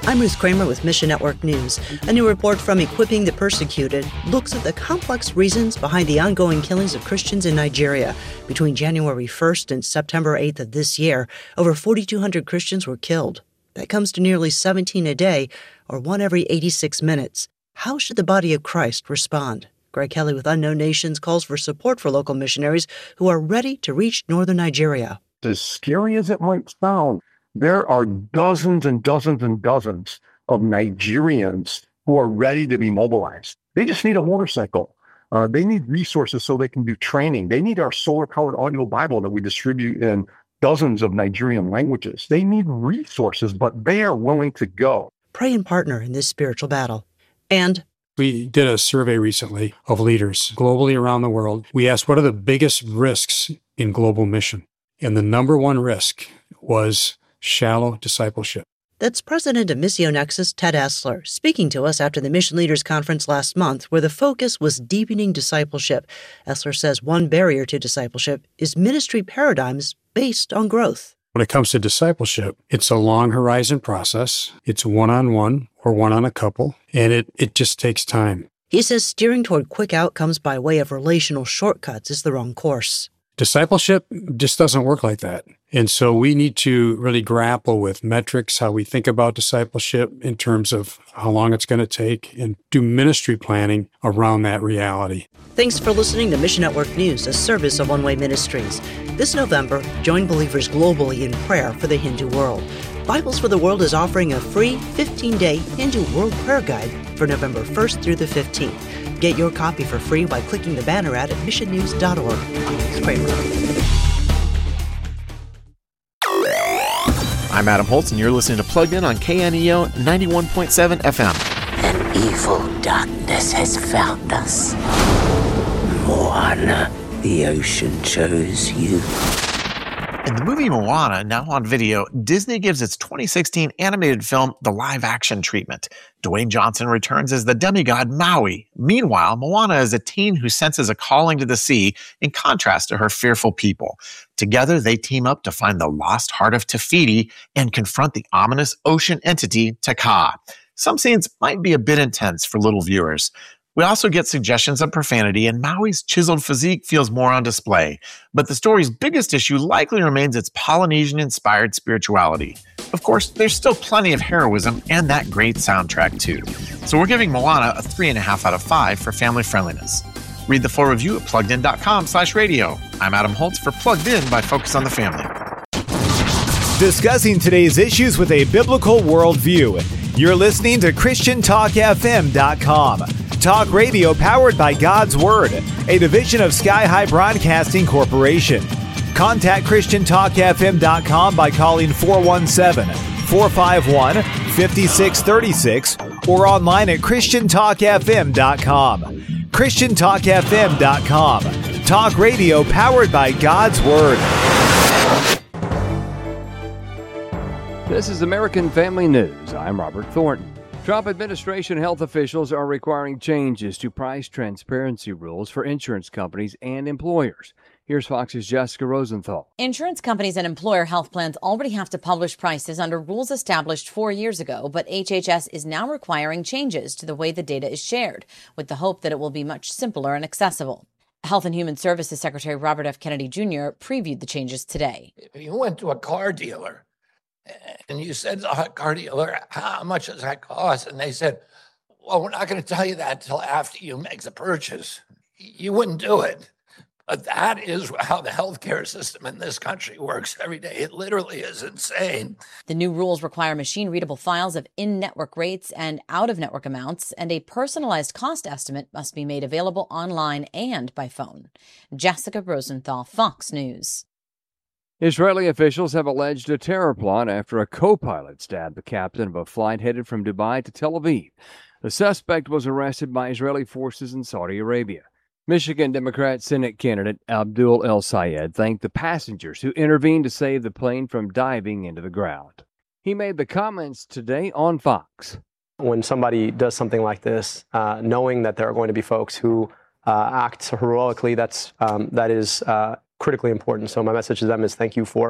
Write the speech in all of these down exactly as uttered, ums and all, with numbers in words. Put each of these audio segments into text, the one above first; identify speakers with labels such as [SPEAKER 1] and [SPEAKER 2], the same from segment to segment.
[SPEAKER 1] I'm Ruth Kramer with Mission Network News. A new report from Equipping the Persecuted looks at the complex reasons behind the ongoing killings of Christians in Nigeria. Between January first and September eighth of this year, over forty-two hundred Christians were killed. That comes to nearly seventeen a day, or one every eighty-six minutes. How should the body of Christ respond? Greg Kelly with Unknown Nations calls for support for local missionaries who are ready to reach northern Nigeria.
[SPEAKER 2] As scary as it might sound, there are dozens and dozens and dozens of Nigerians who are ready to be mobilized. They just need a motorcycle. Uh, they need resources so they can do training. They need our solar-powered audio Bible that we distribute in dozens of Nigerian languages. They need resources, but they are willing to go.
[SPEAKER 1] Pray and partner in this spiritual battle. And
[SPEAKER 3] we did a survey recently of leaders globally around the world. We asked, what are the biggest risks in global mission? And the number one risk was shallow discipleship.
[SPEAKER 1] That's President of Missio Nexus, Ted Esler, speaking to us after the Mission Leaders Conference last month, where the focus was deepening discipleship. Esler says one barrier to discipleship is ministry paradigms based on growth.
[SPEAKER 3] When it comes to discipleship, it's a long horizon process. It's one-on-one or one on a couple, and it, it just takes time.
[SPEAKER 1] He says steering toward quick outcomes by way of relational shortcuts is the wrong course.
[SPEAKER 3] Discipleship just doesn't work like that. And so we need to really grapple with metrics, how we think about discipleship in terms of how long it's going to take, and do ministry planning around that reality.
[SPEAKER 1] Thanks for listening to Mission Network News, a service of One Way Ministries. This November, join believers globally in prayer for the Hindu world. Bibles for the World is offering a free fifteen-day Hindu World Prayer Guide for November first through the fifteenth. Get your copy for free by clicking the banner ad at mission news dot org. I'm Ruth Kramer.
[SPEAKER 4] I'm Adam Holtz, and you're listening to Plugged In on K N E O ninety-one point seven F M.
[SPEAKER 5] An evil darkness has found us. Moana, the ocean chose you.
[SPEAKER 4] In the movie Moana, now on video, Disney gives its twenty sixteen animated film the live-action treatment. Dwayne Johnson returns as the demigod Maui. Meanwhile, Moana is a teen who senses a calling to the sea in contrast to her fearful people. Together, they team up to find the lost heart of Te Fiti and confront the ominous ocean entity Te Kā. Some scenes might be a bit intense for little viewers. We also get suggestions of profanity, and Maui's chiseled physique feels more on display. But the story's biggest issue likely remains its Polynesian-inspired spirituality. Of course, there's still plenty of heroism and that great soundtrack, too. So we're giving Moana a three point five out of five for family friendliness. Read the full review at pluggedin.com slash radio. I'm Adam Holtz for Plugged In by Focus on the Family.
[SPEAKER 6] Discussing today's issues with a biblical worldview. You're listening to Christian Talk F M dot com. Talk radio powered by God's Word, a division of Sky High Broadcasting Corporation. Contact Christian Talk F M dot com by calling four one seven, four five one, five six three six or online at Christian Talk F M dot com. Christian Talk F M dot com. Talk radio powered by God's Word.
[SPEAKER 7] This is American Family News. I'm Robert Thornton. Trump administration health officials are requiring changes to price transparency rules for insurance companies and employers. Here's Fox's Jessica Rosenthal.
[SPEAKER 8] Insurance companies and employer health plans already have to publish prices under rules established four years ago, but H H S is now requiring changes to the way the data is shared, with the hope that it will be much simpler and accessible. Health and Human Services Secretary Robert F. Kennedy Junior previewed the changes today.
[SPEAKER 9] If you went to a car dealer and you said to the car dealer, how much does that cost? And they said, well, we're not going to tell you that until after you make the purchase. You wouldn't do it. But that is how the healthcare system in this country works every day. It literally is insane.
[SPEAKER 8] The new rules require machine-readable files of in-network rates and out-of-network amounts, and a personalized cost estimate must be made available online and by phone. Jessica Rosenthal, Fox News.
[SPEAKER 7] Israeli officials have alleged a terror plot after a co-pilot stabbed the captain of a flight headed from Dubai to Tel Aviv. The suspect was arrested by Israeli forces in Saudi Arabia. Michigan Democrat Senate candidate Abdul El Sayed thanked the passengers who intervened to save the plane from diving into the ground. He made the comments today on Fox.
[SPEAKER 10] When somebody does something like this, uh, knowing that there are going to be folks who uh, act heroically, that's um, that is uh, critically important. So my message to them is thank you for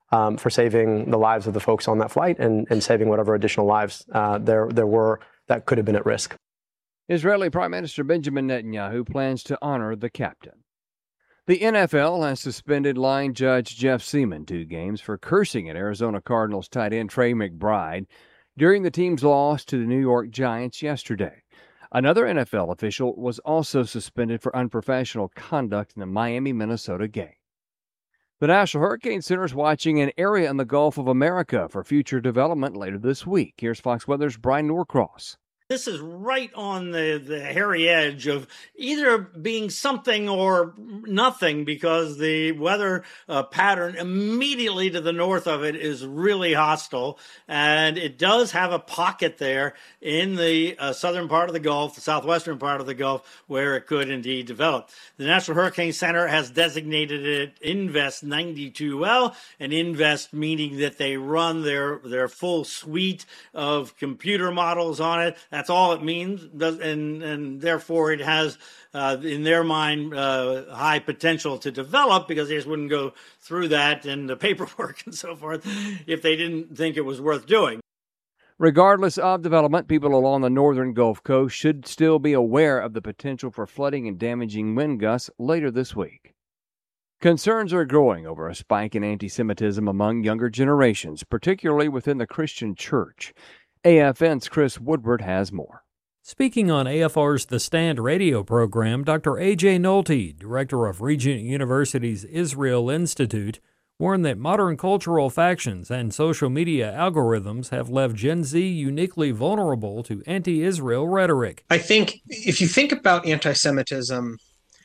[SPEAKER 10] um, for saving the lives of the folks on that flight and, and saving whatever additional lives uh, there there were that could have been at risk.
[SPEAKER 7] Israeli Prime Minister Benjamin Netanyahu plans to honor the captain. The N F L has suspended line judge Jeff Seaman two games for cursing at Arizona Cardinals tight end Trey McBride during the team's loss to the New York Giants yesterday. Another N F L official was also suspended for unprofessional conduct in the Miami-Minnesota game. The National Hurricane Center is watching an area in the Gulf of America for future development later this week. Here's Fox Weather's Brian Norcross.
[SPEAKER 11] This is right on the, the hairy edge of either being something or nothing, because the weather uh, pattern immediately to the north of it is really hostile. And it does have a pocket there in the uh, southern part of the Gulf, the southwestern part of the Gulf, where it could indeed develop. The National Hurricane Center has designated it Invest ninety-two L, and Invest meaning that they run their, their full suite of computer models on it. That's all it means, and, and therefore it has, uh, in their mind, uh, high potential to develop, because they just wouldn't go through that and the paperwork and so forth if they didn't think it was worth doing.
[SPEAKER 7] Regardless of development, people along the northern Gulf Coast should still be aware of the potential for flooding and damaging wind gusts later this week. Concerns are growing over a spike in anti-Semitism among younger generations, particularly within the Christian church. A F N's Chris Woodward has more.
[SPEAKER 12] Speaking on A F R's The Stand radio program, Doctor A J Nolte, director of Regent University's Israel Institute, warned that modern cultural factions and social media algorithms have left Gen Z uniquely vulnerable to anti-Israel rhetoric.
[SPEAKER 13] I think if you think about anti-Semitism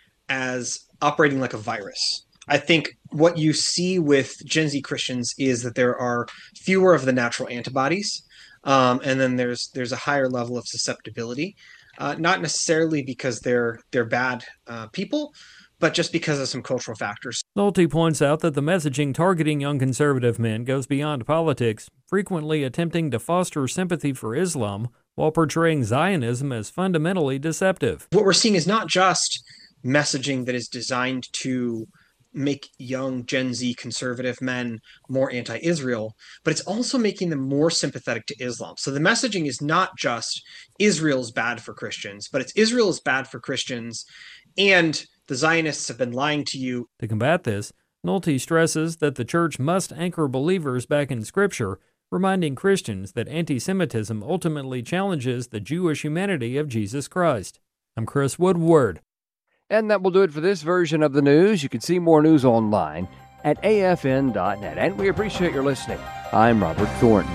[SPEAKER 13] as operating like a virus, I think what you see with Gen Z Christians is that there are fewer of the natural antibodies. Um, and then there's there's a higher level of susceptibility, uh, not necessarily because they're they're bad uh, people, but just because of some cultural factors.
[SPEAKER 12] Nolte points out that the messaging targeting young conservative men goes beyond politics, frequently attempting to foster sympathy for Islam while portraying Zionism as fundamentally deceptive.
[SPEAKER 13] What we're seeing is not just messaging that is designed to make young Gen Z conservative men more anti-Israel, but it's also making them more sympathetic to Islam. So the messaging is not just Israel's bad for Christians, but it's Israel is bad for Christians, and the Zionists have been lying to you.
[SPEAKER 12] To combat this, Nolte stresses that the church must anchor believers back in Scripture, reminding Christians that anti-Semitism ultimately challenges the Jewish humanity of Jesus Christ. I'm Chris Woodward.
[SPEAKER 7] And that will do it for this version of the news. You can see more news online at A F N dot net. And we appreciate your listening. I'm Robert Thornton.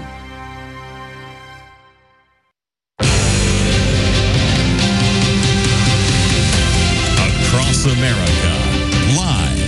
[SPEAKER 14] Across America, live